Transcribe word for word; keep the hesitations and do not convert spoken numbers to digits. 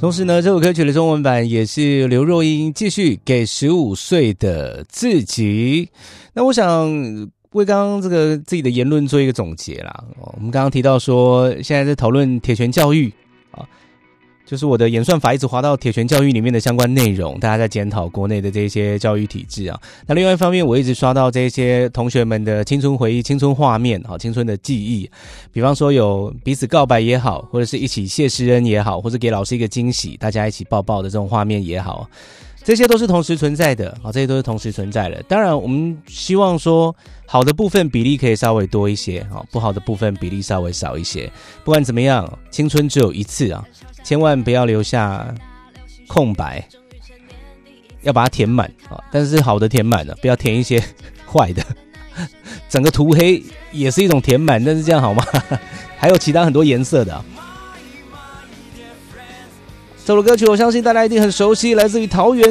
同时呢，这首歌曲的中文版也是刘若英继续给十五岁的自己。那我想为刚刚这个自己的言论做一个总结啦。我们刚刚提到说，现在在讨论铁拳教育啊，就是我的演算法一直滑到铁拳教育里面的相关内容，大家在检讨国内的这些教育体制啊。那另外一方面，我一直刷到这些同学们的青春回忆、青春画面、好青春的记忆，比方说有彼此告白也好，或者是一起谢师恩也好，或者给老师一个惊喜，大家一起抱抱的这种画面也好。这些都是同时存在的，这些都是同时存在的。当然我们希望说好的部分比例可以稍微多一些，不好的部分比例稍微少一些。不管怎么样，青春只有一次啊，千万不要留下空白，要把它填满。但是好的填满了，不要填一些坏的。整个涂黑也是一种填满，但是这样好吗？还有其他很多颜色的啊。这首歌曲我相信大家一定很熟悉，来自于桃园